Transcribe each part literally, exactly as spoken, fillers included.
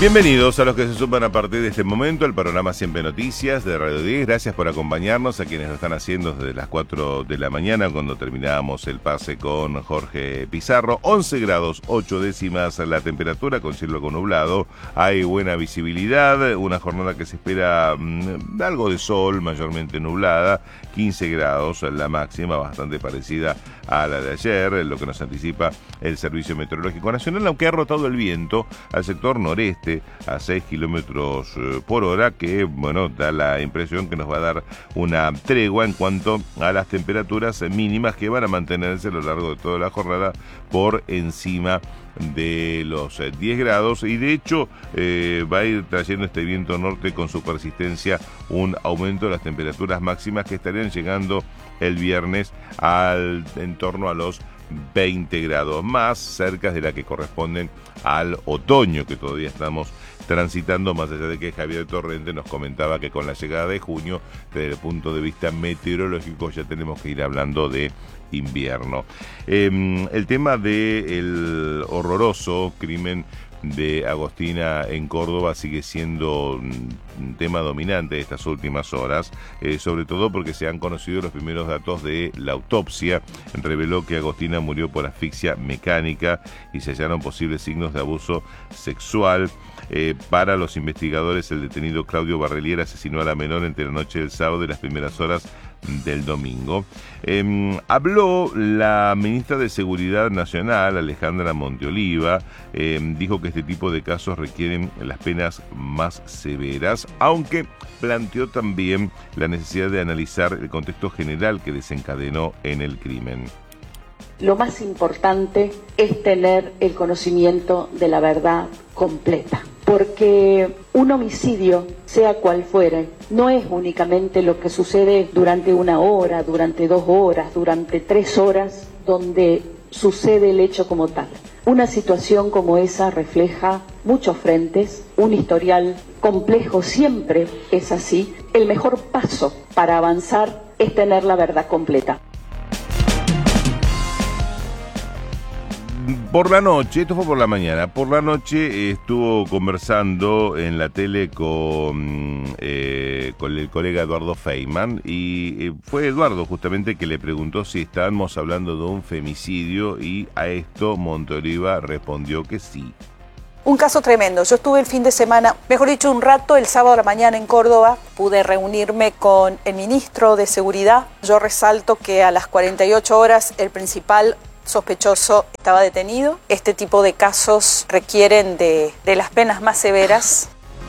Bienvenidos a los que se suman a partir de este momento al programa Siempre Noticias de Radio diez. Gracias por acompañarnos, a quienes lo están haciendo desde las cuatro de la mañana, cuando terminábamos el pase con Jorge Pizarro. once grados ocho décimas la temperatura, con cielo nublado. Hay buena visibilidad, una jornada que se espera mmm, algo de sol, mayormente nublada. quince grados la máxima, bastante parecida a la de ayer, lo que nos anticipa el Servicio Meteorológico Nacional, aunque ha rotado el viento al sector noreste a seis kilómetros por hora, que bueno, da la impresión que nos va a dar una tregua en cuanto a las temperaturas mínimas, que van a mantenerse a lo largo de toda la jornada por encima de los diez grados, y de hecho eh, va a ir trayendo este viento norte con su persistencia un aumento de las temperaturas máximas, que estarían llegando el viernes al en torno a los veinte grados, más cerca de la que corresponden al otoño que todavía estamos transitando, más allá de que Javier Torrente nos comentaba que con la llegada de junio, desde el punto de vista meteorológico, ya tenemos que ir hablando de invierno. Eh, el tema del horroroso crimen de Agostina en Córdoba sigue siendo un tema dominante de estas últimas horas, eh, sobre todo porque se han conocido los primeros datos de la autopsia. Reveló que Agostina murió por asfixia mecánica y se hallaron posibles signos de abuso sexual. Eh, para los investigadores, el detenido Claudio Barrelier asesinó a la menor entre la noche del sábado y las primeras horas del domingo. Eh, habló la ministra de Seguridad Nacional, Alejandra Monteoliva. Eh, dijo que este tipo de casos requieren las penas más severas, aunque planteó también la necesidad de analizar el contexto general que desencadenó en el crimen. Lo más importante es tener el conocimiento de la verdad completa, porque un homicidio, sea cual fuere, no es únicamente lo que sucede durante una hora, durante dos horas, durante tres horas, donde sucede el hecho como tal. Una situación como esa refleja muchos frentes, un historial complejo, siempre es así. El mejor paso para avanzar es tener la verdad completa. Por la noche, esto fue por la mañana, por la noche estuvo conversando en la tele con, eh, con el colega Eduardo Feynman, y eh, fue Eduardo justamente que le preguntó si estábamos hablando de un femicidio, y a esto Monteoliva respondió que sí. Un caso tremendo. Yo estuve el fin de semana, mejor dicho, un rato, el sábado a la mañana en Córdoba. Pude reunirme con el ministro de Seguridad. Yo resalto que a las cuarenta y ocho horas el principal sospechoso estaba detenido. Este tipo de casos requieren de, de las penas más severas.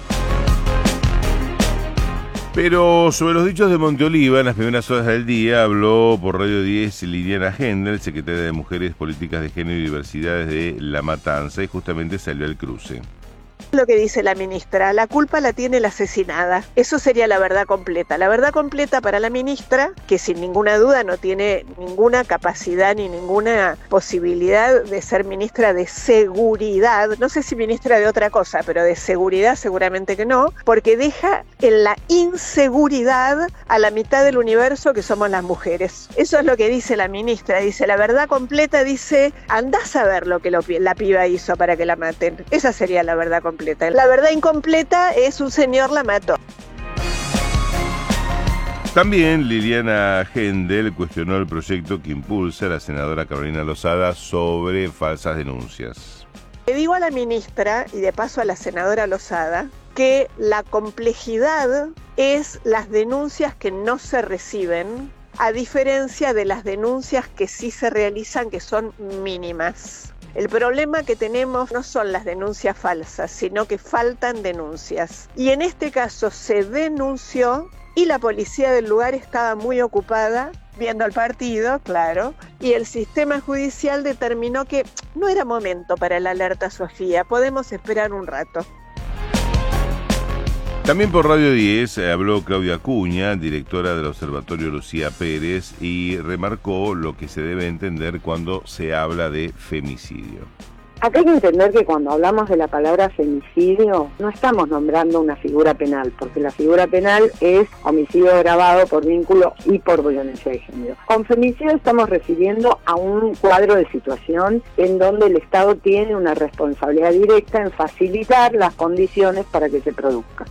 Pero sobre los dichos de Monteoliva, en las primeras horas del día, habló por Radio diez Liliana Hendel, secretaria de Mujeres, Políticas de Género y Diversidades de La Matanza, y justamente salió al cruce. Lo que dice la ministra, la culpa la tiene la asesinada. Eso sería la verdad completa. La verdad completa para la ministra, que sin ninguna duda no tiene ninguna capacidad ni ninguna posibilidad de ser ministra de seguridad. No sé si ministra de otra cosa, pero de seguridad seguramente que no, porque deja en la inseguridad a la mitad del universo, que somos las mujeres. Eso es lo que dice la ministra. Dice la verdad completa, dice, andás a ver lo que lo, la piba hizo para que la maten. Esa sería la verdad completa. La verdad incompleta es un señor la mató. También Liliana Hendel cuestionó el proyecto que impulsa la senadora Carolina Lozada sobre falsas denuncias. Le digo a la ministra, y de paso a la senadora Lozada, que la complejidad es las denuncias que no se reciben, a diferencia de las denuncias que sí se realizan, que son mínimas. El problema que tenemos no son las denuncias falsas, sino que faltan denuncias. Y en este caso se denunció y la policía del lugar estaba muy ocupada viendo el partido, claro, y el sistema judicial determinó que no era momento para la alerta Sofía, podemos esperar un rato. También por Radio diez habló Claudia Acuña, directora del Observatorio Lucía Pérez, y remarcó lo que se debe entender cuando se habla de femicidio. Acá hay que entender que cuando hablamos de la palabra femicidio, no estamos nombrando una figura penal, porque la figura penal es homicidio agravado por vínculo y por violencia de género. Con femicidio estamos refiriendo a un cuadro de situación en donde el Estado tiene una responsabilidad directa en facilitar las condiciones para que se produzca.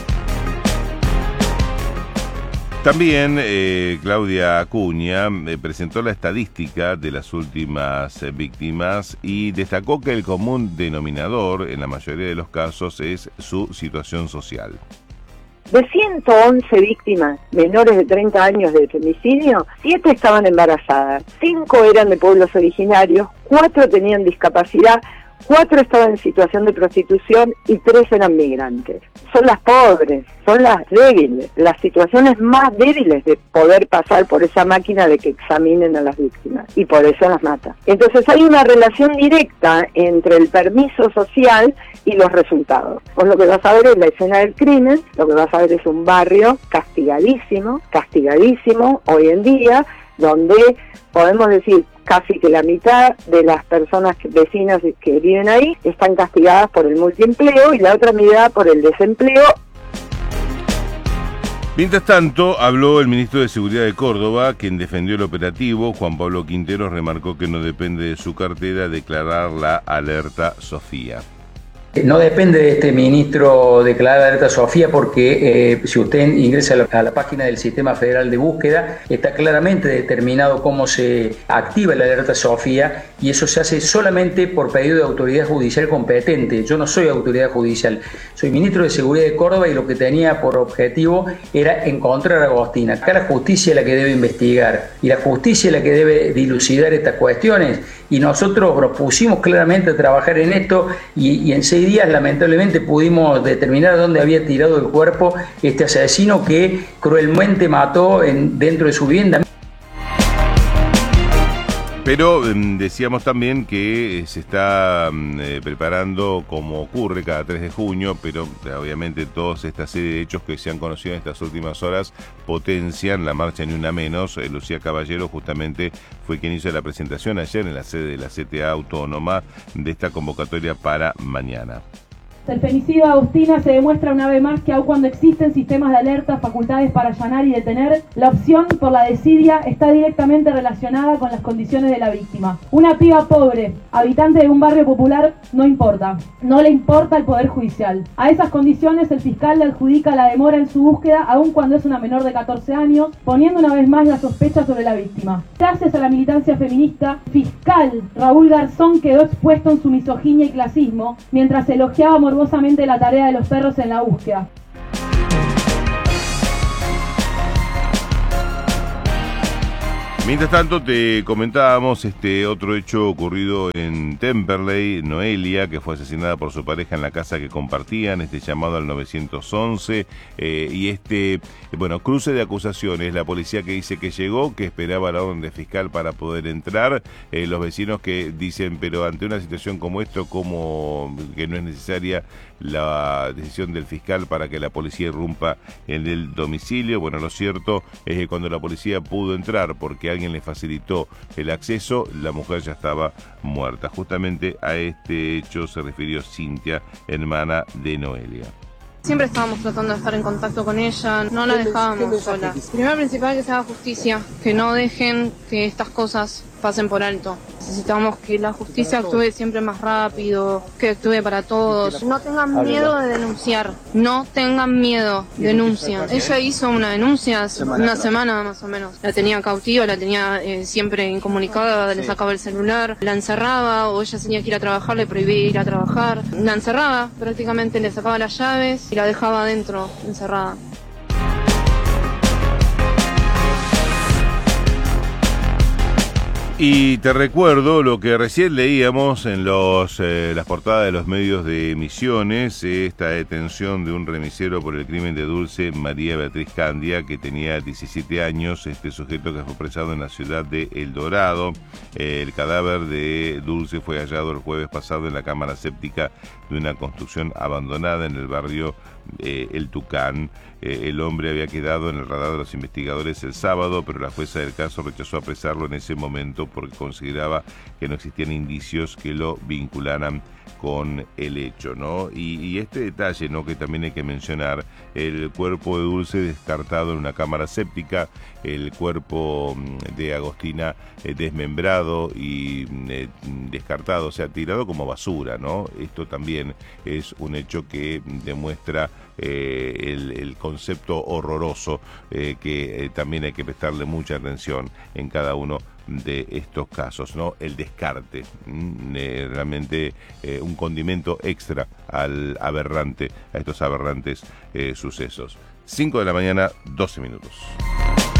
También eh, Claudia Acuña eh, presentó la estadística de las últimas eh, víctimas y destacó que el común denominador en la mayoría de los casos es su situación social. De ciento once víctimas menores de treinta años de femicidio, siete estaban embarazadas, cinco eran de pueblos originarios, cuatro tenían discapacidad, cuatro estaban en situación de prostitución y tres eran migrantes. Son las pobres, son las débiles, las situaciones más débiles de poder pasar por esa máquina de que examinen a las víctimas, y por eso las mata. Entonces hay una relación directa entre el permiso social y los resultados. Vos lo que vas a ver es la escena del crimen, lo que vas a ver es un barrio castigadísimo, castigadísimo hoy en día, donde podemos decir casi que la mitad de las personas que, vecinas que viven ahí están castigadas por el multiempleo y la otra mitad por el desempleo. Mientras tanto, habló el ministro de Seguridad de Córdoba, quien defendió el operativo. Juan Pablo Quintero remarcó que no depende de su cartera declarar la alerta Sofía. No depende de este ministro declarar la alerta Sofía porque eh, si usted ingresa a la, a la página del Sistema Federal de Búsqueda, está claramente determinado cómo se activa la alerta Sofía y eso se hace solamente por pedido de autoridad judicial competente. Yo no soy autoridad judicial, soy ministro de Seguridad de Córdoba y lo que tenía por objetivo era encontrar a Agostina. Acá la justicia es la que debe investigar y la justicia es la que debe dilucidar estas cuestiones y nosotros nos pusimos claramente a trabajar en esto y, y en seis días lamentablemente pudimos determinar dónde había tirado el cuerpo este asesino que cruelmente mató en, dentro de su vivienda. Pero eh, decíamos también que se está eh, preparando, como ocurre cada tres de junio, pero eh, obviamente todas estas serie de hechos que se han conocido en estas últimas horas potencian la marcha Ni Una Menos. Eh, Lucía Caballero justamente fue quien hizo la presentación ayer en la sede de la C T A Autónoma de esta convocatoria para mañana. El femicidio de Agostina se demuestra una vez más que aun cuando existen sistemas de alerta, facultades para allanar y detener, la opción por la desidia está directamente relacionada con las condiciones de la víctima. Una piba pobre, habitante de un barrio popular, no importa. No le importa el Poder Judicial. A esas condiciones el fiscal le adjudica la demora en su búsqueda aun cuando es una menor de catorce años, poniendo una vez más la sospecha sobre la víctima. Gracias a la militancia feminista, fiscal Raúl Garzón quedó expuesto en su misoginia y clasismo, mientras elogiaba morbosamente la tarea de los perros en la búsqueda. Mientras tanto, te comentábamos este otro hecho ocurrido en Temperley. Noelia, que fue asesinada por su pareja en la casa que compartían, este llamado al nueve once eh, y este, bueno, cruce de acusaciones. La policía que dice que llegó, que esperaba la orden de fiscal para poder entrar. Eh, los vecinos que dicen, pero ante una situación como esto, como que no es necesaria la decisión del fiscal para que la policía irrumpa en el domicilio. Bueno, lo cierto es que cuando la policía pudo entrar porque alguien le facilitó el acceso, la mujer ya estaba muerta. Justamente a este hecho se refirió Cintia, hermana de Noelia. Siempre estábamos tratando de estar en contacto con ella, no la dejábamos sola. Primero principal, que se haga justicia, que no dejen que estas cosas pasen por alto. Necesitamos que la justicia actúe siempre más rápido, que actúe para todos. No tengan miedo de denunciar, no tengan miedo, denuncian. Ella hizo una denuncia hace una semana más o menos. La tenía cautiva, la tenía eh, siempre incomunicada, le sacaba el celular, la encerraba, o ella tenía que ir a trabajar, le prohibía ir a trabajar. La encerraba, prácticamente le sacaba las llaves y la dejaba adentro, encerrada. Y te recuerdo lo que recién leíamos en los eh, las portadas de los medios de Misiones, esta detención de un remisero por el crimen de Dulce María Beatriz Candia, que tenía diecisiete años, este sujeto que fue apresado en la ciudad de El Dorado. Eh, el cadáver de Dulce fue hallado el jueves pasado en la cámara séptica de una construcción abandonada en el barrio eh, El Tucán. Eh, el hombre había quedado en el radar de los investigadores el sábado, pero la jueza del caso rechazó apresarlo en ese momento porque consideraba que no existían indicios que lo vincularan con el hecho, ¿no? Y, y este detalle, ¿no?, que también hay que mencionar, el cuerpo de Dulce descartado en una cámara séptica, el cuerpo de Agostina eh, desmembrado y eh, descartado, o sea, tirado como basura, ¿no? Esto también es un hecho que demuestra eh, el, el concepto horroroso eh, que eh, también hay que prestarle mucha atención en cada uno de estos casos, ¿no? El descarte, mm, eh, realmente eh, un condimento extra al aberrante, a estos aberrantes eh, sucesos. cinco de la mañana, doce minutos.